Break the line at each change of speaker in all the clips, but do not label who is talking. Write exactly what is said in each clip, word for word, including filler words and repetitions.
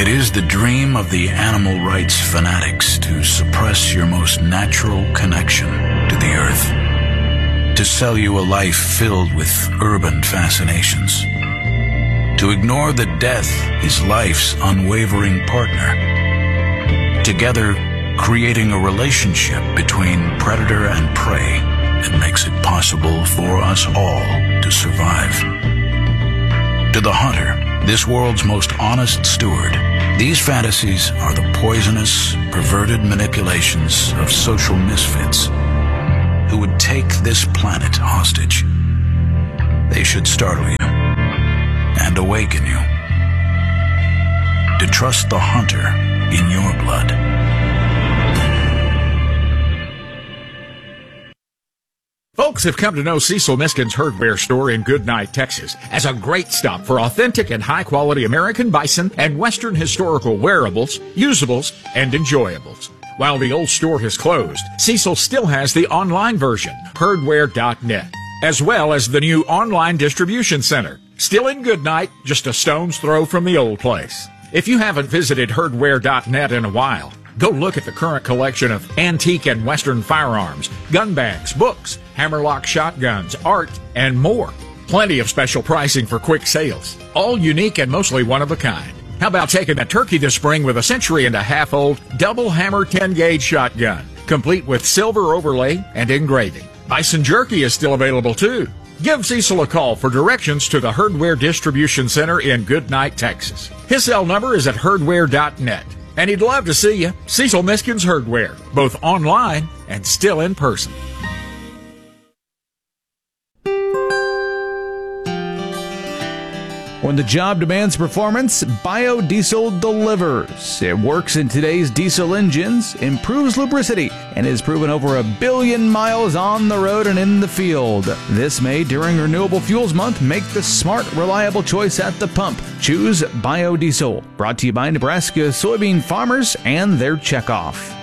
It is the dream of the animal rights fanatics to suppress your most natural connection to the earth, to sell you a life filled with urban fascinations, to ignore that death is life's unwavering partner, together creating a relationship between predator and prey that makes it possible for us all to survive. To the hunter, this world's most honest steward, these fantasies are the poisonous, perverted manipulations of social misfits who would take this planet hostage. They should startle you and awaken you to trust the hunter in your blood.
Folks have come to know Cecil Miskin's Herdware store in Goodnight, Texas, as a great stop for authentic and high-quality American bison and Western historical wearables, usables, and enjoyables. While the old store has closed, Cecil still has the online version, herdware dot net, as well as the new online distribution center, still in Goodnight, just a stone's throw from the old place. If you haven't visited herdware dot net in a while, go look at the current collection of antique and Western firearms, gun bags, books, hammerlock shotguns, art, and more. Plenty of special pricing for quick sales, all unique and mostly one of a kind. How about taking a turkey this spring with a century and a half old double hammer ten gauge shotgun, complete with silver overlay and engraving. Bison jerky is still available too. Give Cecil a call for directions to the Herdware Distribution Center in Goodnight, Texas. His cell number is at herdware dot net. And he'd love to see you. Cecil Miskin's Herdware, both online and still in person.
When the job demands performance, biodiesel delivers. It works in today's diesel engines, improves lubricity, and is proven over a billion miles on the road and in the field. This May, during Renewable Fuels Month, make the smart, reliable choice at the pump. Choose biodiesel. Brought to you by Nebraska soybean farmers and their checkoff.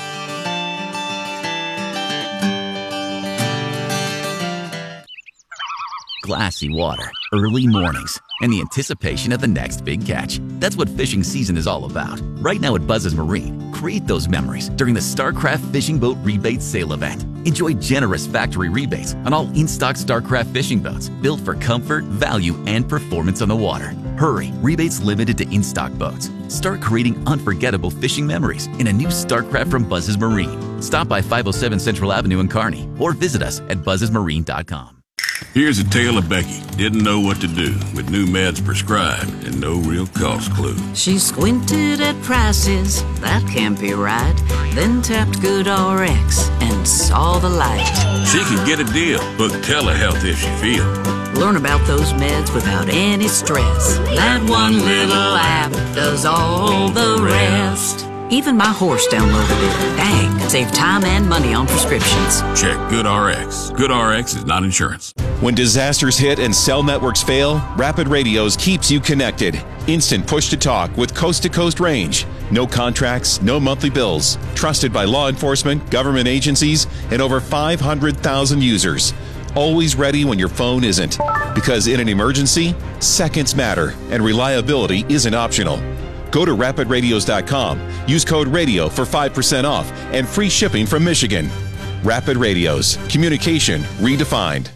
Glassy water, early mornings, and the anticipation of the next big catch. That's what fishing season is all about. Right now at Buzz's Marine, create those memories during the StarCraft Fishing Boat Rebate Sale event. Enjoy generous factory rebates on all in-stock StarCraft fishing boats built for comfort, value, and performance on the water. Hurry, rebates limited to in-stock boats. Start creating unforgettable fishing memories in a new StarCraft from Buzz's Marine. Stop by five oh seven Central Avenue in Kearney or visit us at buzzes marine dot com.
Here's a tale of Becky. Didn't know what to do with new meds prescribed and no real cost clue.
She squinted at prices, that can't be right. Then tapped GoodRx and saw the light.
She could get a deal. Book telehealth if she feels.
Learn about those meds without any stress. That one little app does all the rest. Even my horse downloaded it. Dang, save time and money on prescriptions.
Check GoodRx. GoodRx is not insurance.
When disasters hit and cell networks fail, Rapid Radios keeps you connected. Instant push-to-talk with coast-to-coast range. No contracts, no monthly bills. Trusted by law enforcement, government agencies, and over five hundred thousand users. Always ready when your phone isn't. Because in an emergency, seconds matter, and reliability isn't optional. Go to rapid radios dot com. Use code RADIO for five percent off and free shipping from Michigan. Rapid Radios. Communication redefined.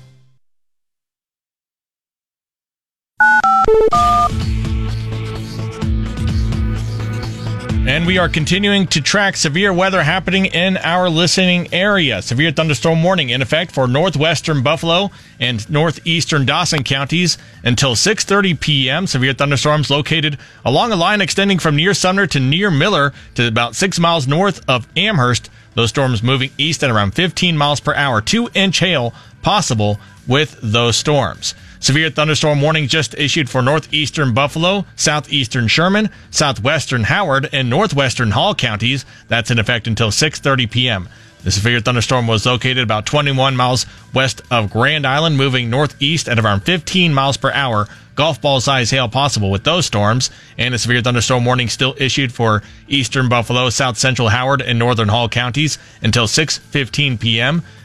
And we are continuing to track severe weather happening in our listening area. Severe thunderstorm warning in effect for northwestern Buffalo and northeastern Dawson counties until six thirty p.m. Severe thunderstorms located along a line extending from near Sumner to near Miller to about six miles north of Amherst. Those storms moving east at around fifteen miles per hour. Two-inch hail possible with those storms. Severe thunderstorm warning just issued for northeastern Buffalo, southeastern Sherman, southwestern Howard, and northwestern Hall counties. That's in effect until six thirty p.m. The severe thunderstorm was located about twenty-one miles west of Grand Island, moving northeast at around fifteen miles per hour. Golf ball size hail possible with those storms. And a severe thunderstorm warning still issued for eastern Buffalo, south central Howard, and northern Hall counties until six fifteen p.m.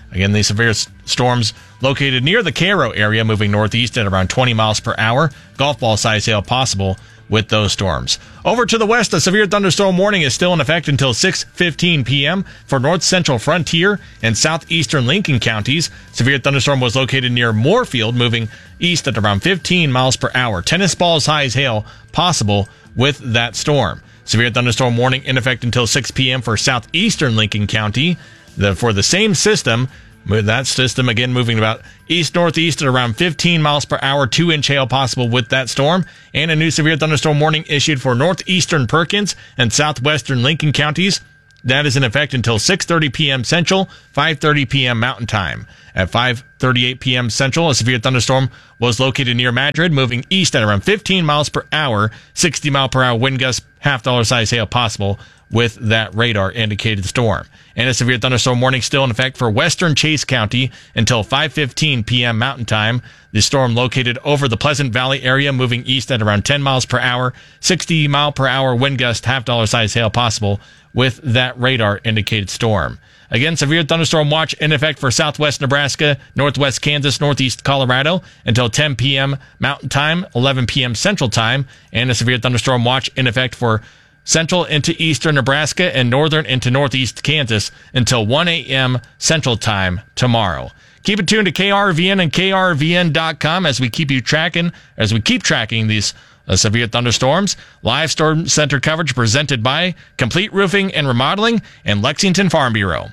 Again, these severe s- storms located near the Cairo area, moving northeast at around twenty miles per hour. Golf ball size hail possible with those storms. Over to the west, a severe thunderstorm warning is still in effect until six fifteen p.m. for north central Frontier and southeastern Lincoln counties. Severe thunderstorm was located near Moorfield, moving east at around fifteen miles per hour. Tennis ball size hail possible with that storm. Severe thunderstorm warning in effect until six p.m. for southeastern Lincoln County. The, for the same system, with that system again moving about east-northeast at around fifteen miles per hour, two-inch hail possible with that storm, and a new severe thunderstorm warning issued for northeastern Perkins and southwestern Lincoln counties. That is in effect until six thirty p.m. Central, five thirty p.m. Mountain Time. At five thirty-eight p.m. Central, a severe thunderstorm was located near Madrid, moving east at around fifteen miles per hour, sixty mile per hour wind gusts, half dollar size hail possible with that radar indicated storm. And a severe thunderstorm warning still in effect for western Chase County until five fifteen p.m. Mountain Time. The storm located over the Pleasant Valley area, moving east at around ten miles per hour, sixty mile per hour wind gust, half dollar size hail possible with that radar indicated storm. Again, severe thunderstorm watch in effect for southwest Nebraska, northwest Kansas, northeast Colorado until ten p.m. Mountain Time, eleven p.m. Central Time, and a severe thunderstorm watch in effect for central into eastern Nebraska and northern into northeast Kansas until one a.m. Central Time tomorrow. Keep it tuned to K R V N and K R V N dot com as we keep you tracking, as we keep tracking these uh, severe thunderstorms. Live storm center coverage presented by Complete Roofing and Remodeling and Lexington Farm Bureau.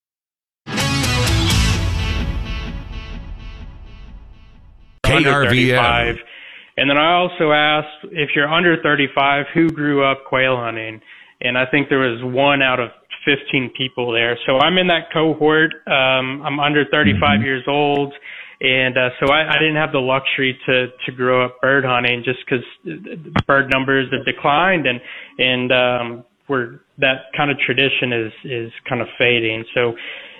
K R V N. And then I also asked, if you're under thirty-five, who grew up quail hunting? And I think there was one out of fifteen people there. So I'm in that cohort. Um, I'm under thirty-five mm-hmm. years old. And uh, so I, I didn't have the luxury to, to grow up bird hunting just because bird numbers have declined. And, and um, we're, that kind of tradition is, is kind of fading. So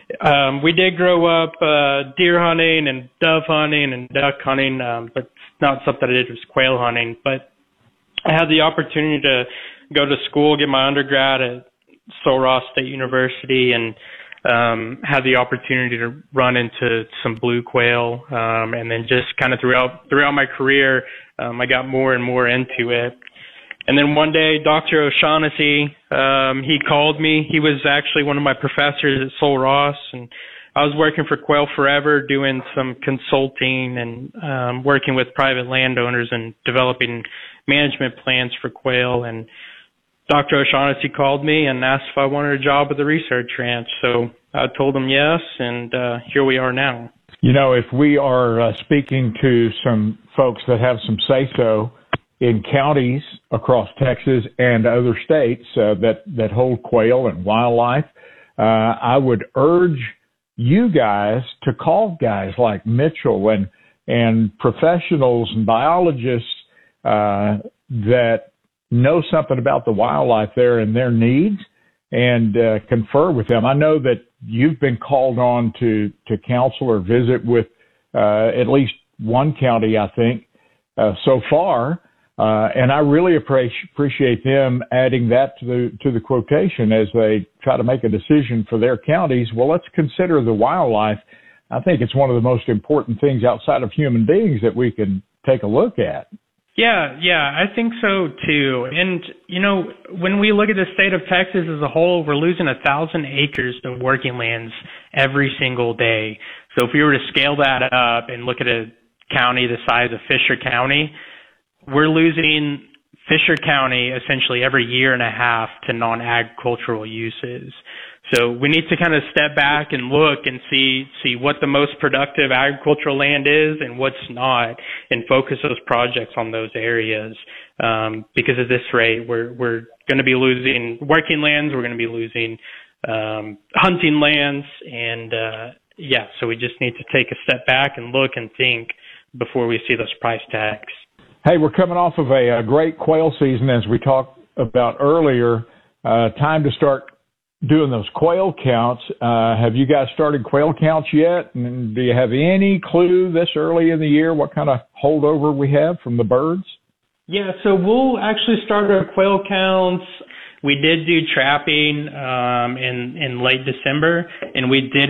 um, we did grow up uh, deer hunting and dove hunting and duck hunting, um, but not something I did was quail hunting. But I had the opportunity to go to school, get my undergrad at Sul Ross State University, and um, had the opportunity to run into some blue quail. Um, and then just kind of throughout throughout my career, um, I got more and more into it. And then one day, Doctor O'Shaughnessy, um, he called me. He was actually one of my professors at Sul Ross, and I was working for Quail Forever, doing some consulting and um, working with private landowners and developing management plans for quail. And Doctor O'Shaughnessy called me and asked if I wanted a job at the research ranch. So I told him yes, and uh, here we are now.
You know, if we are uh, speaking to some folks that have some say-so in counties across Texas and other states uh, that, that hold quail and wildlife, uh, I would urge you guys to call guys like Mitchell and and professionals and biologists uh, that know something about the wildlife there and their needs, and uh, confer with them. I know that you've been called on to to counsel or visit with uh, at least one county, I think, uh, so far. Uh, and I really appreciate appreciate them adding that to the to the quotation as they try to make a decision for their counties. Well, let's consider the wildlife. I think it's one of the most important things outside of human beings that we can take a look at.
Yeah, yeah, I think so too. And, you know, when we look at the state of Texas as a whole, we're losing a thousand acres of working lands every single day. So if we were to scale that up and look at a county the size of Fisher County, we're losing Fisher County essentially every year and a half to non-agricultural uses. So we need to kind of step back and look and see see what the most productive agricultural land is and what's not, and focus those projects on those areas. Um, because at this rate, we're we're going to be losing working lands, we're going to be losing um, hunting lands, and uh, yeah, so we just need to take a step back and look and think before we see those price tags.
Hey, we're coming off of a, a great quail season, as we talked about earlier. Uh, time to start doing those quail counts. Uh, have you guys started quail counts yet? And do you have any clue this early in the year what kind of holdover we have from the birds?
Yeah, so we'll actually start our quail counts. We did do trapping um, in, in late December, and we did have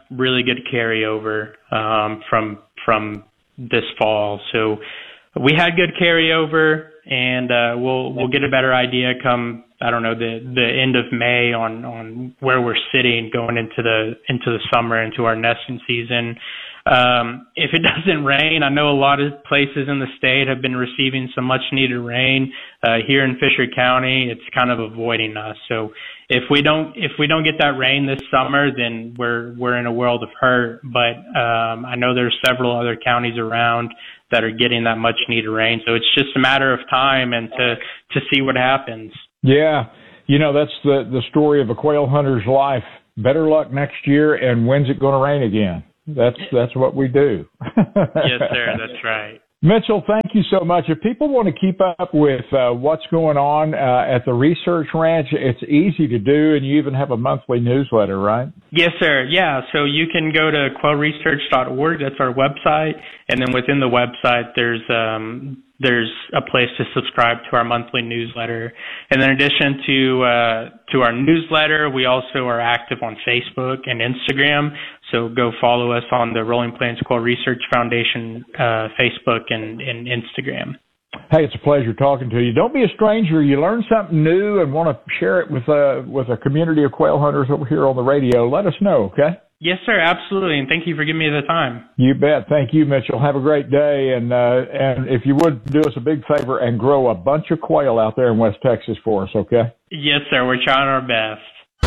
really good carryover um, from from this fall. So we had good carryover, and uh, we'll we'll get a better idea come I don't know the the end of May on on where we're sitting going into the into the summer, into our nesting season. Um, if it doesn't rain, I know a lot of places in the state have been receiving some much needed rain. Uh, here in Fisher County, it's kind of avoiding us. So if we don't, if we don't get that rain this summer, then we're, we're in a world of hurt. But, um, I know there's several other counties around that are getting that much needed rain. So it's just a matter of time and to, to see what happens.
Yeah. You know, that's the, the story of a quail hunter's life. Better luck next year. And when's it going to rain again? That's that's what we do.
Yes, sir. That's right.
Mitchell, thank you so much. If people want to keep up with uh, what's going on uh, at the Research Ranch, it's easy to do, and you even have a monthly newsletter, right?
Yes, sir. Yeah, so you can go to quail research dot org. That's our website, and then within the website, there's um, there's a place to subscribe to our monthly newsletter. And in addition to uh, to our newsletter, we also are active on Facebook and Instagram. So go follow us on the Rolling Plains Quail Research Foundation uh, Facebook and, and Instagram.
Hey, it's a pleasure talking to you. Don't be a stranger. You learn something new and want to share it with a, with a community of quail hunters over here on the radio, let us know, okay?
Yes, sir, absolutely, and thank you for giving me the time.
You bet. Thank you, Mitchell. Have a great day, and uh, and if you would do us a big favor and grow a bunch of quail out there in West Texas for us, okay?
Yes, sir, we're trying our best.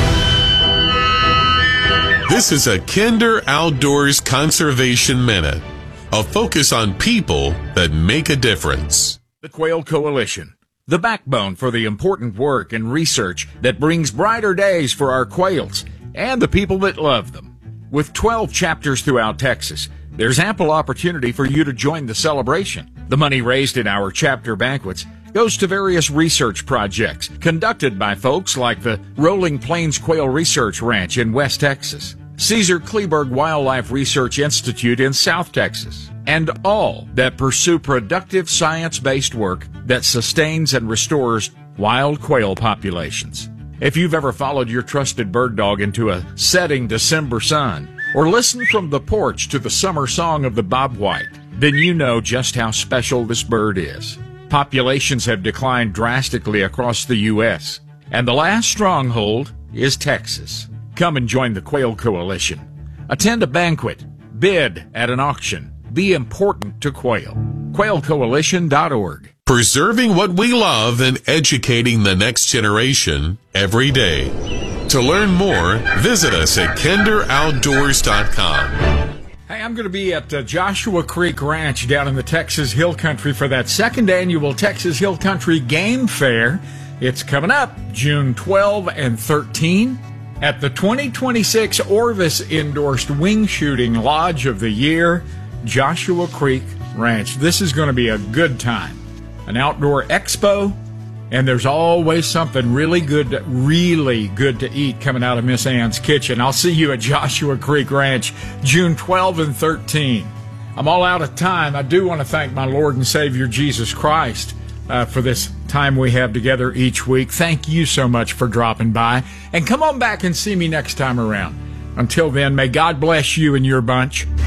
This is a Kinder Outdoors Conservation Minute, a focus on people that make a difference.
The Quail Coalition, the backbone for the important work and research that brings brighter days for our quails and the people that love them. With twelve chapters throughout Texas, there's ample opportunity for you to join the celebration. The money raised in our chapter banquets goes to various research projects conducted by folks like the Rolling Plains Quail Research Ranch in West Texas, Caesar Kleberg Wildlife Research Institute in South Texas, and all that pursue productive science-based work that sustains and restores wild quail populations. If you've ever followed your trusted bird dog into a setting December sun, or listened from the porch to the summer song of the bobwhite, then you know just how special this bird is. Populations have declined drastically across the U S, and the last stronghold is Texas. Come and join the Quail Coalition. Attend a banquet, bid at an auction, be important to quail. quail coalition dot org.
Preserving what we love and educating the next generation every day. To learn more, visit us at kinder outdoors dot com.
Hey, I'm going to be at uh, Joshua Creek Ranch down in the Texas Hill Country for that second annual Texas Hill Country Game Fair. It's coming up June twelfth and thirteenth at the twenty twenty-six Orvis-endorsed Wing Shooting Lodge of the Year, Joshua Creek Ranch. This is going to be a good time. An outdoor expo, and there's always something really good, to, really good to eat coming out of Miss Ann's kitchen. I'll see you at Joshua Creek Ranch, June twelfth and thirteenth. I'm all out of time. I do want to thank my Lord and Savior Jesus Christ uh, for this time we have together each week. Thank you so much for dropping by, and come on back and see me next time around. Until then, may God bless you and your bunch.